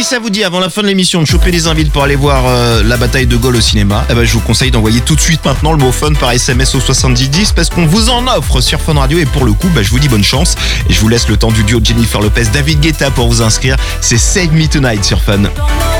si ça vous dit, avant la fin de l'émission, de choper des invites pour aller voir la bataille de Gaulle au cinéma, je vous conseille d'envoyer tout de suite maintenant le mot fun par SMS au 7010 parce qu'on vous en offre sur Fun Radio et pour le coup, je vous dis bonne chance et je vous laisse le temps du duo Jennifer Lopez, David Guetta pour vous inscrire. C'est Save Me Tonight sur Fun.